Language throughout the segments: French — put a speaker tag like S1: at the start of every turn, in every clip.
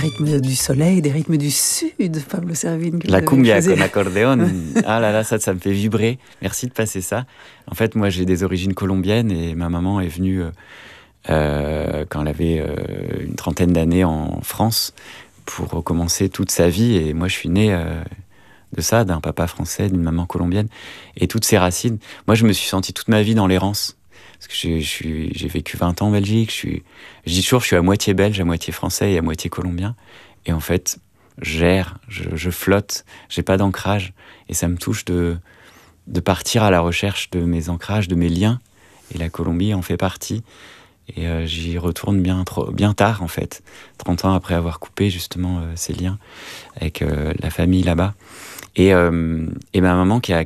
S1: rythmes du soleil, des rythmes du sud, Pablo Servigne.
S2: La cumbia con accordéon, ah là là, ça me fait vibrer. Merci de passer ça. En fait, moi, j'ai des origines colombiennes et ma maman est venue quand elle avait une trentaine d'années en France pour recommencer toute sa vie. Et moi, je suis né de ça, d'un papa français, d'une maman colombienne. Et toutes ces racines, moi, je me suis senti toute ma vie dans l'errance. Parce que j'ai vécu 20 ans en Belgique. Je dis toujours, je suis à moitié belge, à moitié français et à moitié colombien. Et en fait, je flotte, j'ai pas d'ancrage. Et ça me touche de partir à la recherche de mes ancrages, de mes liens. Et la Colombie en fait partie. Et j'y retourne bien tard, en fait. 30 ans après avoir coupé, justement, ces liens avec la famille là-bas. Et ma maman, qui a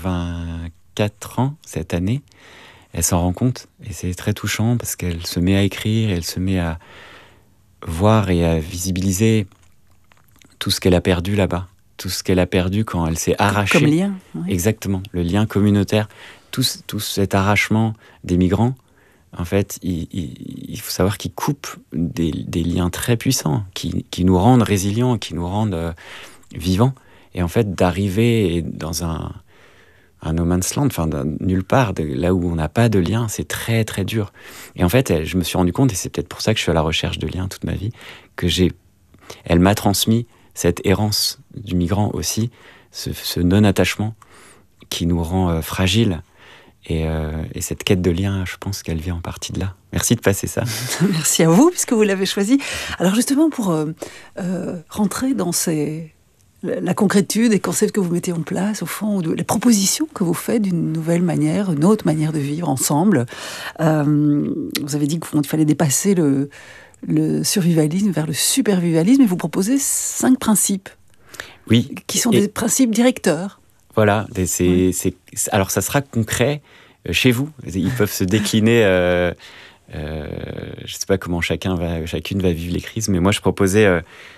S2: 84 ans cette année, elle s'en rend compte. Et c'est très touchant parce qu'elle se met à écrire, elle se met à voir et à visibiliser tout ce qu'elle a perdu là-bas. Tout ce qu'elle a perdu quand elle s'est arrachée.
S1: Comme lien. Oui.
S2: Exactement, le lien communautaire. Tout cet arrachement des migrants, en fait, il faut savoir qu'ils coupent des liens très puissants, qui nous rendent résilients, qui nous rendent vivants. Et en fait, d'arriver dans un no man's land, enfin nulle part, là où on n'a pas de lien, c'est très très dur. Et en fait, je me suis rendu compte, et c'est peut-être pour ça que je suis à la recherche de liens toute ma vie, elle m'a transmis cette errance du migrant aussi, ce non-attachement qui nous rend fragiles. Et cette quête de lien, je pense qu'elle vient en partie de là. Merci de passer ça.
S1: Merci à vous, puisque vous l'avez choisi. Alors justement, pour rentrer dans la concrétude des concepts que vous mettez en place, au fond, les propositions que vous faites d'une nouvelle manière, une autre manière de vivre ensemble. Vous avez dit qu'il fallait dépasser le survivalisme vers le supervivalisme, et vous proposez 5 principes.
S2: Oui.
S1: Qui sont des principes directeurs.
S2: Voilà. Alors, ça sera concret chez vous. Ils peuvent se décliner. Je ne sais pas comment chacune va vivre les crises, mais moi, je proposais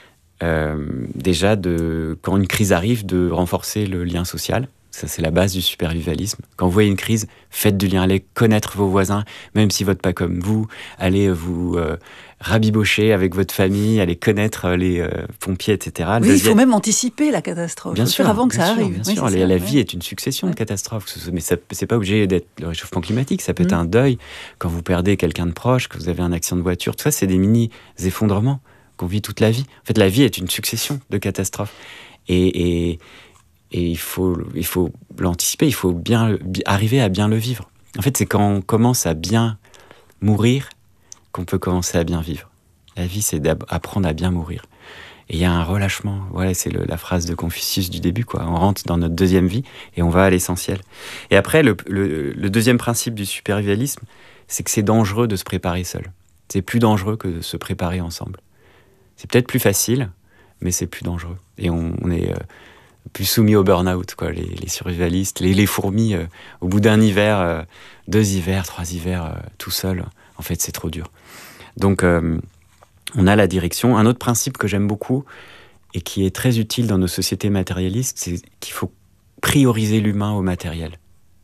S2: déjà, quand une crise arrive, de renforcer le lien social. Ça, c'est la base du supervivalisme. Quand vous voyez une crise, faites du lien. Allez connaître vos voisins, même s'ils ne votent pas comme vous. Allez vous rabibocher avec votre famille, allez connaître les pompiers, etc.
S1: Oui, il faut même anticiper la catastrophe.
S2: Bien sûr,
S1: avant que ça arrive.
S2: Bien sûr. La vie est une succession de catastrophes. Mais ce n'est pas obligé d'être le réchauffement climatique. Ça peut être un deuil. Quand vous perdez quelqu'un de proche, que vous avez un accident de voiture, tout ça, c'est des mini-effondrements qu'on vit toute la vie. En fait, la vie est une succession de catastrophes. Et il faut l'anticiper, il faut bien arriver à bien le vivre. En fait, c'est quand on commence à bien mourir qu'on peut commencer à bien vivre. La vie, c'est d'apprendre à bien mourir. Et il y a un relâchement. Voilà, c'est la phrase de Confucius du début, quoi. On rentre dans notre deuxième vie et on va à l'essentiel. Et après, le deuxième principe du supervivalisme, c'est que c'est dangereux de se préparer seul. C'est plus dangereux que de se préparer ensemble. C'est peut-être plus facile, mais c'est plus dangereux. Et on est plus soumis au burn-out, quoi. Les survivalistes, les fourmis, au bout d'un hiver, 2 hivers, 3 hivers, tout seul, en fait, c'est trop dur. Donc, on a la direction. Un autre principe que j'aime beaucoup et qui est très utile dans nos sociétés matérialistes, c'est qu'il faut prioriser l'humain au matériel.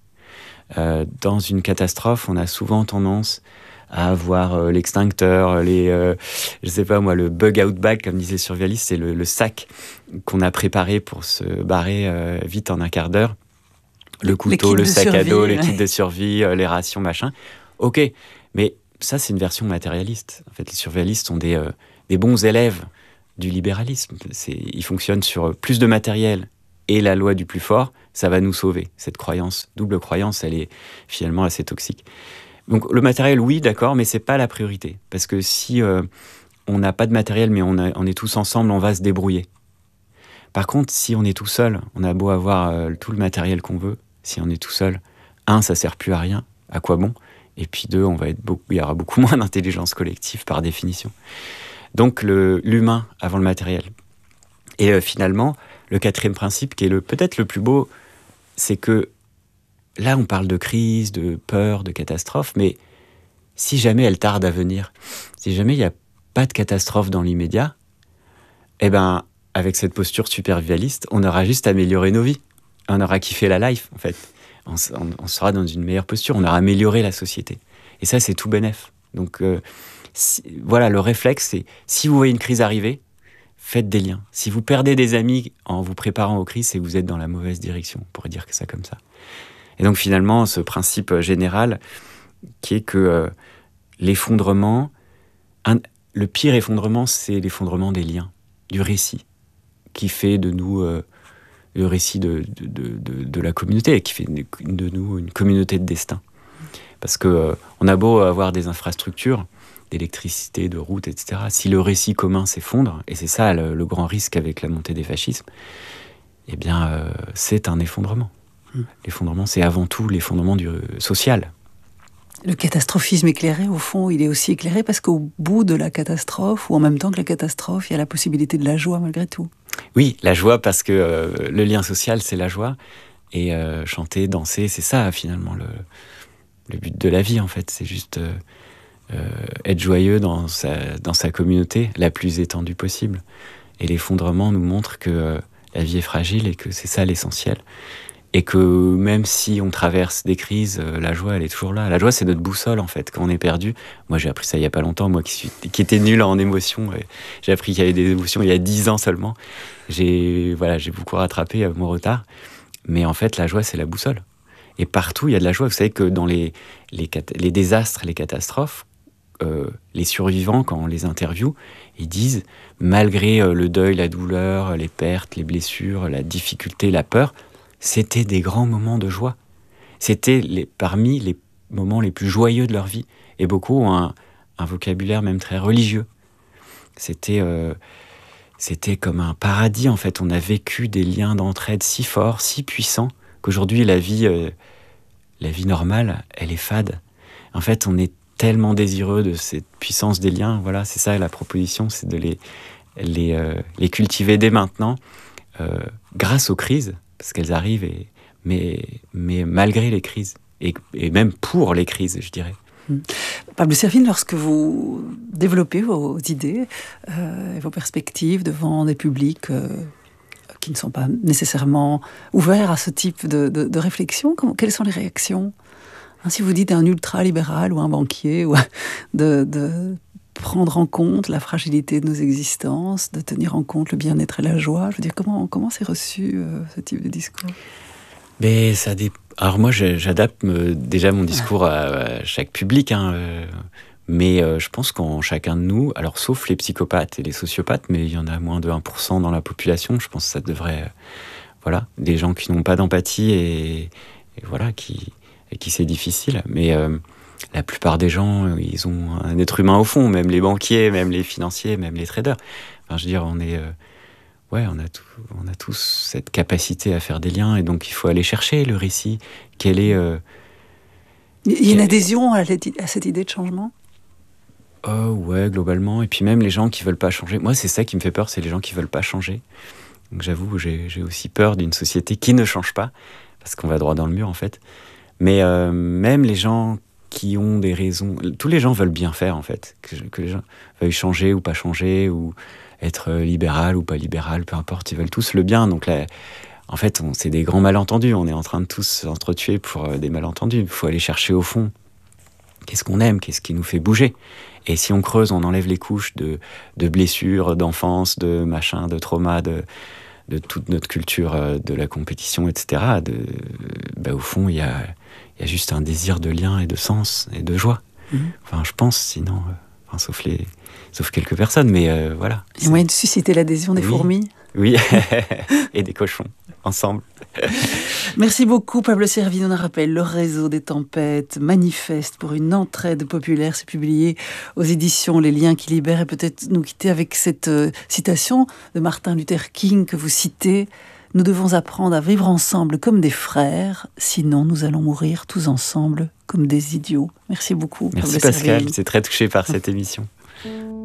S2: Dans une catastrophe, on a souvent tendance à avoir l'extincteur, je sais pas moi, le bug-out bag, comme disait le survivaliste, c'est le sac qu'on a préparé pour se barrer vite en un quart d'heure. Le couteau, le sac à dos, les kits de survie, les rations, machin. Ok, mais ça, c'est une version matérialiste. En fait, les survivalistes sont des bons élèves du libéralisme. Ils fonctionnent sur plus de matériel et la loi du plus fort, ça va nous sauver. Cette croyance, double croyance, elle est finalement assez toxique. Donc le matériel, oui, d'accord, mais c'est pas la priorité. Parce que si on n'a pas de matériel, mais on est tous ensemble, on va se débrouiller. Par contre, si on est tout seul, on a beau avoir tout le matériel qu'on veut, si on est tout seul, 1, ça sert plus à rien, à quoi bon ? Et puis 2, il y aura beaucoup moins d'intelligence collective par définition. Donc l'humain avant le matériel. Et finalement, le 4e principe, qui est peut-être le plus beau, c'est que là, on parle de crise, de peur, de catastrophe, mais si jamais elle tarde à venir, si jamais il n'y a pas de catastrophe dans l'immédiat, eh ben, avec cette posture supervivaliste, on aura juste amélioré nos vies. On aura kiffé la life, en fait. On sera dans une meilleure posture, on aura amélioré la société. Et ça, c'est tout bénef. Donc, voilà, le réflexe, c'est si vous voyez une crise arriver, faites des liens. Si vous perdez des amis en vous préparant aux crises, c'est que vous êtes dans la mauvaise direction, on pourrait dire que ça comme ça. Et donc finalement, ce principe général qui est que l'effondrement, le pire effondrement, c'est l'effondrement des liens, du récit, qui fait de nous le récit de la communauté, qui fait de nous une communauté de destin. Parce que on a beau avoir des infrastructures, d'électricité, de routes, etc. Si le récit commun s'effondre, et c'est ça le grand risque avec la montée des fascismes, eh bien, c'est un effondrement. L'effondrement, c'est avant tout l'effondrement social.
S1: Le catastrophisme éclairé, au fond, il est aussi éclairé parce qu'au bout de la catastrophe, ou en même temps que la catastrophe, il y a la possibilité de la joie malgré tout.
S2: Oui, la joie, parce que le lien social, c'est la joie. Et chanter, danser, c'est ça, finalement, le but de la vie, en fait. C'est juste être joyeux dans sa communauté la plus étendue possible. Et l'effondrement nous montre que la vie est fragile et que c'est ça l'essentiel. Et que même si on traverse des crises, la joie, elle est toujours là. La joie, c'est notre boussole, en fait, quand on est perdu. Moi, j'ai appris ça il n'y a pas longtemps, moi qui étais nul en émotions. J'ai appris qu'il y avait des émotions il y a 10 ans seulement. J'ai beaucoup rattrapé mon retard. Mais en fait, la joie, c'est la boussole. Et partout, il y a de la joie. Vous savez que dans les désastres, les catastrophes, les survivants, quand on les interviewe, ils disent, malgré le deuil, la douleur, les pertes, les blessures, la difficulté, la peur, c'était des grands moments de joie. C'était parmi les moments les plus joyeux de leur vie. Et beaucoup ont un vocabulaire même très religieux. C'était comme un paradis, en fait. On a vécu des liens d'entraide si forts, si puissants, qu'aujourd'hui, la vie normale, elle est fade. En fait, on est tellement désireux de cette puissance des liens. Voilà, c'est ça la proposition, c'est de les cultiver dès maintenant, grâce aux crises, parce qu'elles arrivent, mais malgré les crises, et même pour les crises, je dirais.
S1: Pablo Servine, lorsque vous développez vos idées et vos perspectives devant des publics qui ne sont pas nécessairement ouverts à ce type de réflexion, quelles sont les réactions ? Si vous dites un ultra-libéral ou un banquier, ou de prendre en compte la fragilité de nos existences, de tenir en compte le bien-être et la joie, je veux dire, comment c'est reçu ce type de discours ?
S2: Mais alors moi, j'adapte déjà mon discours à chaque public, mais je pense qu'en chacun de nous, alors sauf les psychopathes et les sociopathes, mais il y en a moins de 1% dans la population, je pense que ça devrait... voilà, des gens qui n'ont pas d'empathie et voilà, et qui c'est difficile, mais la plupart des gens, ils ont un être humain au fond, même les banquiers, même les financiers, même les traders. Enfin, je veux dire, on a tous cette capacité à faire des liens, et donc il faut aller chercher le récit. Il y a
S1: une adhésion à cette idée de changement ?
S2: Ouais, globalement. Et puis même les gens qui veulent pas changer. Moi, c'est ça qui me fait peur, c'est les gens qui veulent pas changer. Donc j'avoue, j'ai aussi peur d'une société qui ne change pas, parce qu'on va droit dans le mur, en fait. Mais même les gens qui ont des raisons... Tous les gens veulent bien faire, en fait. Que les gens veuillent changer ou pas changer, ou être libéral ou pas libéral, peu importe, ils veulent tous le bien. Donc là, en fait, c'est des grands malentendus. On est en train de tous s'entretuer pour des malentendus. Il faut aller chercher au fond. Qu'est-ce qu'on aime ? Qu'est-ce qui nous fait bouger ? Et si on creuse, on enlève les couches de blessures, d'enfance, de machin, de trauma, de toute notre culture de la compétition, etc. Au fond, il y a juste un désir de lien et de sens et de joie. Enfin, je pense, sinon... sauf quelques personnes, mais voilà.
S1: Il y a moyen de susciter l'adhésion des fourmis ?
S2: Oui, et des cochons, ensemble.
S1: Merci beaucoup, Pablo Servine. On a rappelé Le Réseau des Tempêtes, manifeste pour une entraide populaire. C'est publié aux éditions Les Liens qui libèrent. Et peut-être nous quitter avec cette citation de Martin Luther King que vous citez. « Nous devons apprendre à vivre ensemble comme des frères, sinon nous allons mourir tous ensemble comme des idiots. » Merci beaucoup.
S2: Merci Pascal, c'est très touché par cette émission.